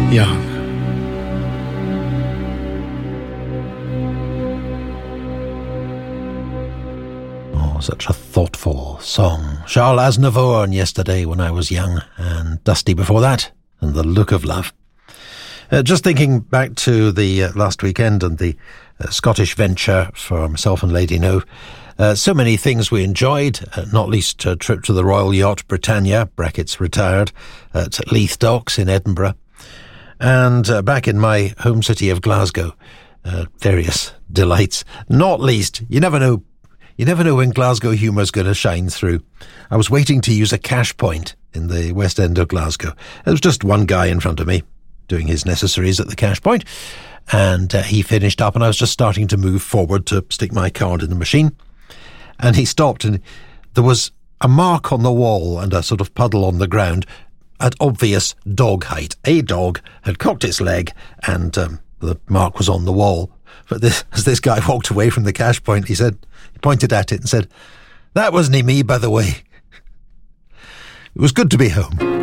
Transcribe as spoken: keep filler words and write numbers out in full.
Young. Oh, such a thoughtful song. Charles Aznavour and Yesterday When I Was Young, and Dusty before that, and The Look of Love. Uh, just thinking back to the uh, last weekend and the uh, Scottish venture for myself and Lady No. Uh, so many things we enjoyed, uh, not least a trip to the Royal Yacht Britannia, brackets retired, at Leith Docks in Edinburgh. And uh, back in my home city of Glasgow, uh, various delights. Not least, you never know, you never know when Glasgow humour's going to shine through. I was waiting to use a cash point in the West End of Glasgow. There was just one guy in front of me doing his necessaries at the cash point, and uh, he finished up, and I was just starting to move forward to stick my card in the machine. And he stopped, and there was a mark on the wall and a sort of puddle on the ground at obvious dog height. A dog had cocked its leg, and um, the mark was on the wall. But this, as this guy walked away from the cash point, he said, he pointed at it and said, "That wasn't me, by the way." It was good to be home.